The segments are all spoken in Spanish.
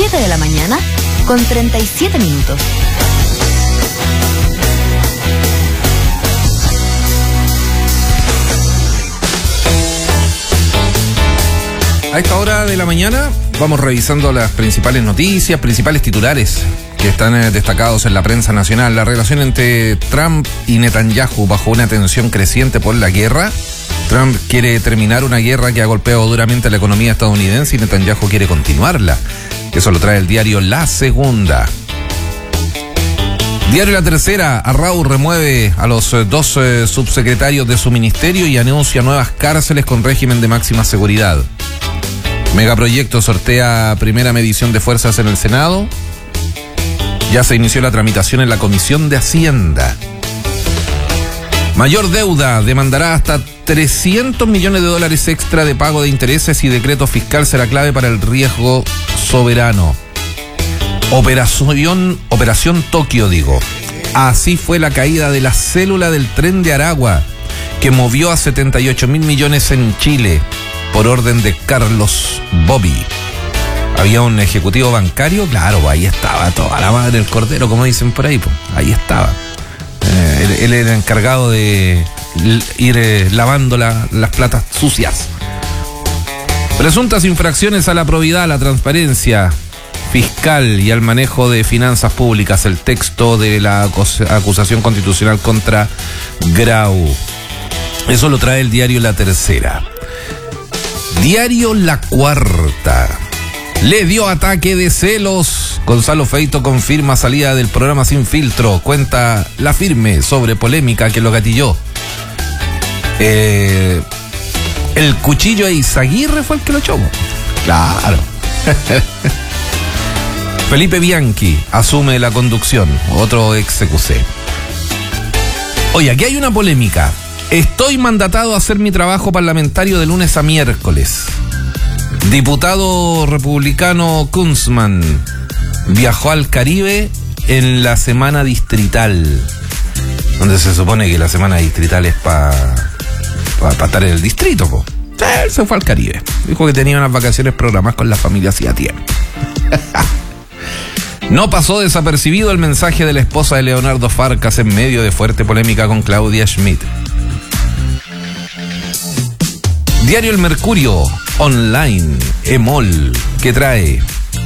7 de la mañana con 37 minutos. A esta hora de la mañana vamos revisando las principales noticias, principales titulares que están destacados en la prensa nacional. La relación entre Trump y Netanyahu bajo una tensión creciente por la guerra. Trump quiere terminar una guerra que ha golpeado duramente a la economía estadounidense y Netanyahu quiere continuarla. Eso lo trae el diario La Segunda. Diario La Tercera, Arrau remueve a los dos subsecretarios de su ministerio y anuncia nuevas cárceles con régimen de máxima seguridad. Megaproyecto sortea primera medición de fuerzas en el Senado. Ya se inició la tramitación en la Comisión de Hacienda. Mayor deuda, demandará hasta $300 millones extra de pago de intereses y decreto fiscal será clave para el riesgo soberano. Operación Tokio, digo. Así fue la caída de la célula del tren de Aragua, que movió a 78.000 millones en Chile, por orden de Carlos Bobby. Había un ejecutivo bancario, claro, ahí estaba toda la madre del cordero, como dicen por ahí, ahí estaba. Él era encargado de ir lavando las platas sucias. Presuntas infracciones a la probidad, a la transparencia fiscal y al manejo de finanzas públicas. El texto de la acusación constitucional contra Grau. Eso lo trae el diario La Tercera. Diario La Cuarta. Le dio ataque de celos. Gonzalo Feito confirma salida del programa Sin Filtro. Cuenta La Firme sobre polémica que lo gatilló. El cuchillo de Izaguirre fue el que lo echó. Claro. Felipe Bianchi asume la conducción. Otro ex CQC. Oye, aquí hay una polémica. Estoy mandatado a hacer mi trabajo parlamentario de lunes a miércoles. Diputado republicano Kunzman viajó al Caribe en la semana distrital, donde se supone que la semana distrital es para estar en el distrito, po. Él se fue al Caribe. Dijo que tenía unas vacaciones programadas con la familia hacía tiempo. No pasó desapercibido el mensaje de la esposa de Leonardo Farcas en medio de fuerte polémica con Claudia Schmidt. Diario El Mercurio Online, EMOL, que trae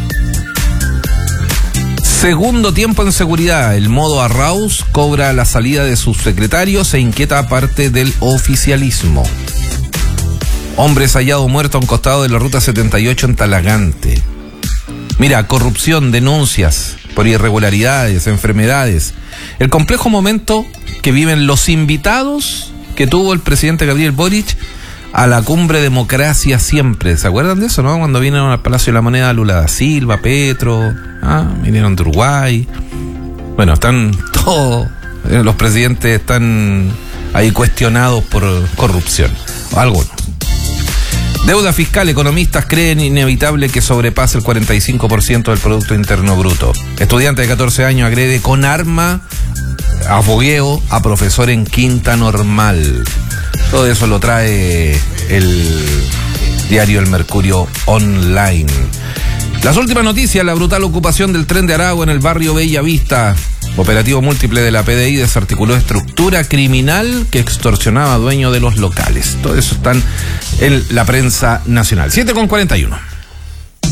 segundo tiempo en seguridad. El modo Arraus cobra la salida de sus secretarios e inquieta a parte del oficialismo. Hombres hallado muerto a un costado de la ruta 78 en Talagante. Mira, corrupción, denuncias por irregularidades, enfermedades. El complejo momento que viven los invitados que tuvo el presidente Gabriel Boric a la cumbre Democracia Siempre. ¿Se acuerdan de eso, no? Cuando vinieron al Palacio de la Moneda Lula da Silva, Petro, vinieron de Uruguay. Bueno, están todos, los presidentes están ahí cuestionados por corrupción. Algunos. Deuda fiscal, economistas creen inevitable que sobrepase el 45% del Producto Interno Bruto. Estudiante de 14 años agrede con arma a fogueo a profesor en Quinta Normal. Todo eso lo trae el diario El Mercurio Online. Las últimas noticias, la brutal ocupación del tren de Aragua en el barrio Bella Vista. Operativo múltiple de la PDI desarticuló estructura criminal que extorsionaba a dueños de los locales. Todo eso está en la prensa nacional. 7:41.